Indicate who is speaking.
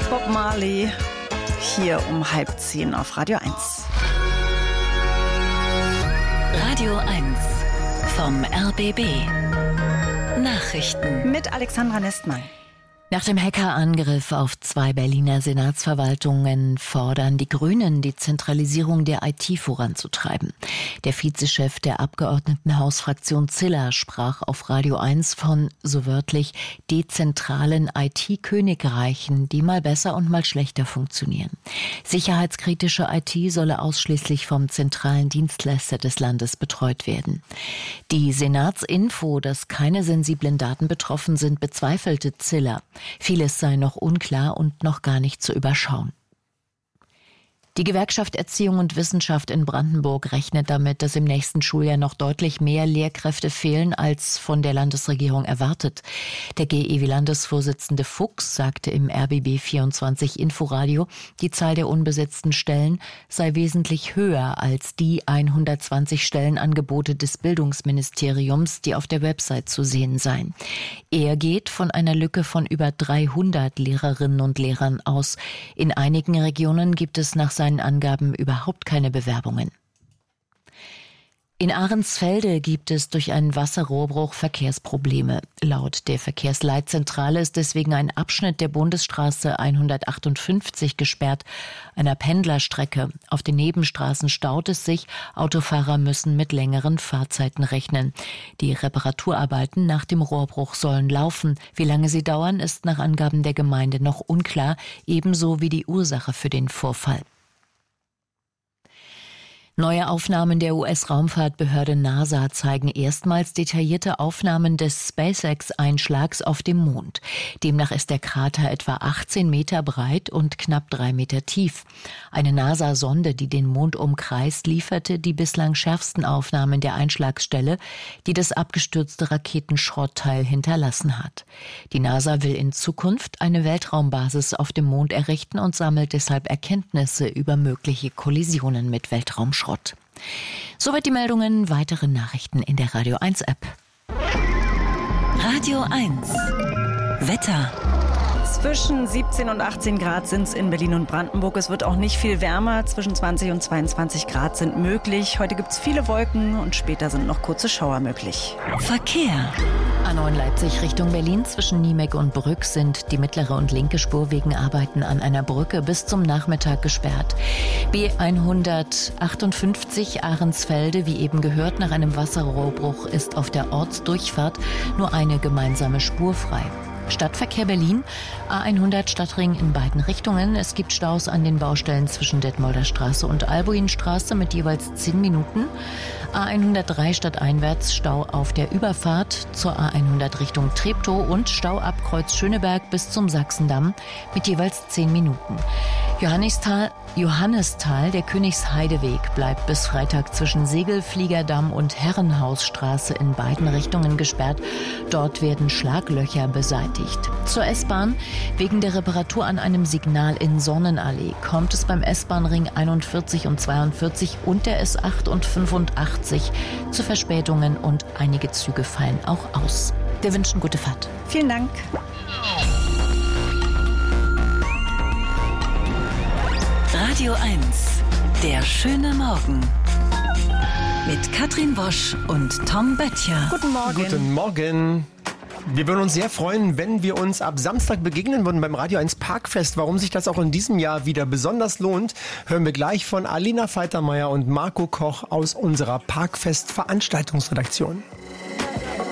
Speaker 1: Bob Marley hier um 9:30 auf Radio 1.
Speaker 2: Radio 1 vom RBB. Nachrichten
Speaker 1: Mit Alexandra Nestmann.
Speaker 3: Nach dem Hackerangriff auf 2 Berliner Senatsverwaltungen fordern die Grünen, die Zentralisierung der IT voranzutreiben. Der Vizechef der Abgeordnetenhausfraktion Ziller sprach auf Radio 1 von, so wörtlich, dezentralen IT-Königreichen, die mal besser und mal schlechter funktionieren. Sicherheitskritische IT solle ausschließlich vom zentralen Dienstleister des Landes betreut werden. Die Senatsinfo, dass keine sensiblen Daten betroffen sind, bezweifelte Ziller. Vieles sei noch unklar und noch gar nicht zu überschauen. Die Gewerkschaft Erziehung und Wissenschaft in Brandenburg rechnet damit, dass im nächsten Schuljahr noch deutlich mehr Lehrkräfte fehlen, als von der Landesregierung erwartet. Der GEW-Landesvorsitzende Fuchs sagte im RBB 24 Inforadio, die Zahl der unbesetzten Stellen sei wesentlich höher als die 120 Stellenangebote des Bildungsministeriums, die auf der Website zu sehen seien. Er geht von einer Lücke von über 300 Lehrerinnen und Lehrern aus. In einigen Regionen gibt es nach seinen Angaben überhaupt keine Bewerbungen. In Ahrensfelde gibt es durch einen Wasserrohrbruch Verkehrsprobleme. Laut der Verkehrsleitzentrale ist deswegen ein Abschnitt der Bundesstraße 158 gesperrt, einer Pendlerstrecke. Auf den Nebenstraßen staut es sich, Autofahrer müssen mit längeren Fahrzeiten rechnen. Die Reparaturarbeiten nach dem Rohrbruch sollen laufen. Wie lange sie dauern, ist nach Angaben der Gemeinde noch unklar, ebenso wie die Ursache für den Vorfall. Neue Aufnahmen der US-Raumfahrtbehörde NASA zeigen erstmals detaillierte Aufnahmen des SpaceX-Einschlags auf dem Mond. Demnach ist der Krater etwa 18 Meter breit und knapp 3 Meter tief. Eine NASA-Sonde, die den Mond umkreist, lieferte die bislang schärfsten Aufnahmen der Einschlagsstelle, die das abgestürzte Raketenschrottteil hinterlassen hat. Die NASA will in Zukunft eine Weltraumbasis auf dem Mond errichten und sammelt deshalb Erkenntnisse über mögliche Kollisionen mit Weltraumschrott. Soweit die Meldungen, weitere Nachrichten in der Radio 1 App.
Speaker 2: Radio 1 Wetter.
Speaker 1: Zwischen 17 und 18 Grad sind es in Berlin und Brandenburg. Es wird auch nicht viel wärmer. Zwischen 20 und 22 Grad sind möglich. Heute gibt es viele Wolken und später sind noch kurze Schauer möglich.
Speaker 2: Verkehr.
Speaker 3: A9 Leipzig Richtung Berlin zwischen Niemek und Brück sind die mittlere und linke Spur wegen Arbeiten an einer Brücke bis zum Nachmittag gesperrt. B158 Ahrensfelde, wie eben gehört, nach einem Wasserrohrbruch ist auf der Ortsdurchfahrt nur eine gemeinsame Spur frei. Stadtverkehr Berlin, A100 Stadtring in beiden Richtungen. Es gibt Staus an den Baustellen zwischen Detmolder Straße und Albuinstraße mit jeweils 10 Minuten. A103 stadteinwärts Stau auf der Überfahrt zur A100 Richtung Treptow und Stau ab Kreuz Schöneberg bis zum Sachsendamm mit jeweils 10 Minuten. Johannisthal, der Königsheideweg, bleibt bis Freitag zwischen Segelfliegerdamm und Herrenhausstraße in beiden Richtungen gesperrt. Dort werden Schlaglöcher beseitigt. Zur S-Bahn. Wegen der Reparatur an einem Signal in Sonnenallee kommt es beim S-Bahn-Ring 41 und 42 und der S8 und 85 zu Verspätungen und einige Züge fallen auch aus. Wir wünschen gute Fahrt.
Speaker 1: Vielen Dank.
Speaker 2: Radio 1 Der schöne Morgen. Mit Katrin Wosch und Tom Böttcher.
Speaker 1: Guten Morgen.
Speaker 4: Guten Morgen. Wir würden uns sehr freuen, wenn wir uns ab Samstag begegnen würden beim Radio 1 Parkfest. Warum sich das auch in diesem Jahr wieder besonders lohnt, hören wir gleich von Alina Faltermeier und Marco Koch aus unserer Parkfest-Veranstaltungsredaktion.